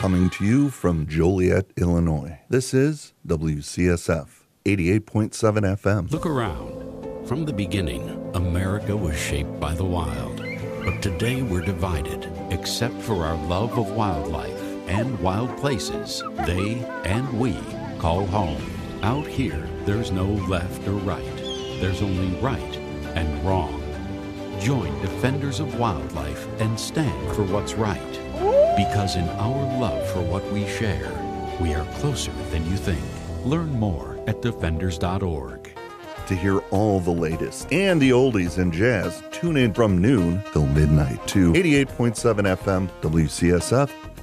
coming to you from Joliet, Illinois. This is WCSF 88.7 FM. Look around. From the beginning, America was shaped by the wild. But today we're divided, except for our love of wildlife and wild places they and we call home. Out here, there's no left or right. There's only right and wrong. Join Defenders of Wildlife and stand for what's right. Because in our love for what we share, we are closer than you think. Learn more at defenders.org. To hear all the latest and the oldies in jazz, tune in from noon till midnight to 88.7 FM WCSF